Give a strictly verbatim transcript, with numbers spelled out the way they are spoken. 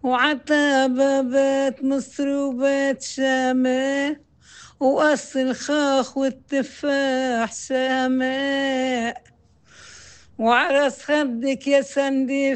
وعتابة بيت مصر وبيت شامي، وقص الخاخ والتفاح سامي، وعرس خدك يا سندي